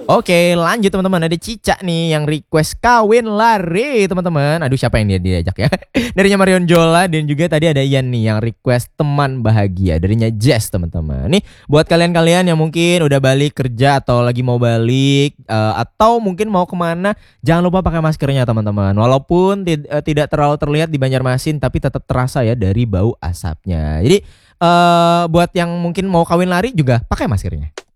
Oke, lanjut teman-teman. Ada Cica nih yang request kawin lari, teman-teman. Aduh, siapa yang dia diajak ya? Darinya Marion Jola, dan juga tadi ada Ian nih yang request teman bahagia darinya Jess, teman-teman. Nih buat kalian-kalian yang mungkin udah balik kerja atau lagi mau balik atau mungkin mau kemana, jangan lupa pakai maskernya, teman-teman. Walaupun tidak terlalu terlihat di Banjarmasin, tapi tetap terasa ya dari bau asapnya. Jadi buat yang mungkin mau kawin lari juga pakai maskernya.